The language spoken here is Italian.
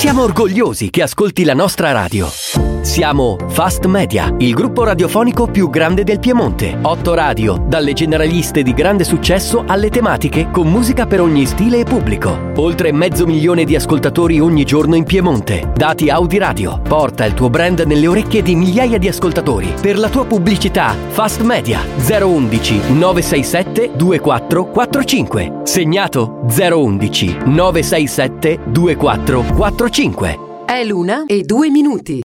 Siamo orgogliosi che ascolti la nostra radio. Siamo Fast Media, il gruppo radiofonico più grande del Piemonte. 8 radio, dalle generaliste di grande successo alle tematiche con musica per ogni stile e pubblico. Oltre 500.000 di ascoltatori ogni giorno in Piemonte. Dati Audi Radio. Porta il tuo brand nelle orecchie di migliaia di ascoltatori. Per la tua pubblicità, Fast Media 011 967 2445. Segnato 011 967 2445. È l'1:02.